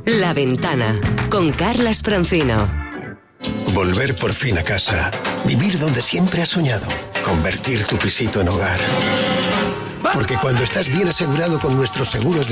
La Ventana, con Carlas Francino. Volver por fin a casa. Vivir donde siempre has soñado. Convertir tu pisito en hogar. Porque cuando estás bien asegurado con nuestros seguros de